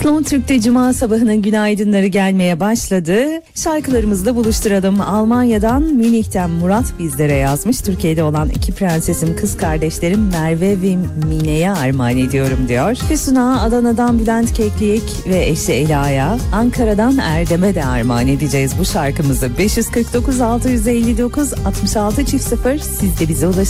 Slow Türk'te Cuma sabahının günaydınları gelmeye başladı. Şarkılarımızla buluşturalım. Almanya'dan Münih'ten Murat bizlere yazmış. Türkiye'de olan iki prensesim, kız kardeşlerim Merve ve Mine'ye armağan ediyorum diyor. Füsun'a Adana'dan Bülent Keklik ve eşi Ela'ya, Ankara'dan Erdem'e de armağan edeceğiz bu şarkımızı. 549 659 66 0 siz de bize ulaşın.